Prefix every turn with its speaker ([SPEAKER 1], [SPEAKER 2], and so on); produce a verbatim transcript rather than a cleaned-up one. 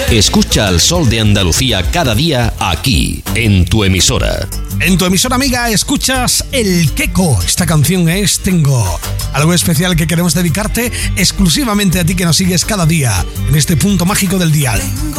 [SPEAKER 1] Escucha al Sol de Andalucía cada día aquí, en tu emisora.
[SPEAKER 2] En tu emisora amiga escuchas El Queco. Esta canción es Tengo. Algo especial que queremos dedicarte exclusivamente a ti que nos sigues cada día en este punto mágico del dial.